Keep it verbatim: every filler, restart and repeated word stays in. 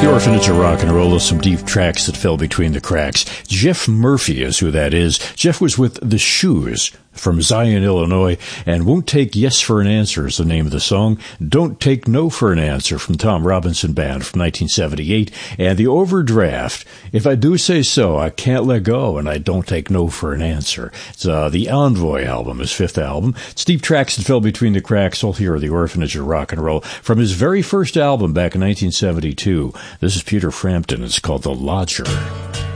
Orphanage of Rock and Roll, some deep tracks that fell between the cracks. Jeff Murphy is who that is. Jeff was with The Shoes from Zion, Illinois, and Won't Take Yes for an Answer is the name of the song. Don't Take No for an Answer from Tom Robinson Band from nineteen seventy-eight. And The Overdraft, If I Do Say So, I Can't Let Go, and I Don't Take No for an Answer. It's uh, the Envoy album, his fifth album. It's deep tracks that fell between the cracks, all here at the Orphanage of Rock and Roll. From his very first album back in nineteen seventy-two, this is Peter Frampton. It's called The Lodger.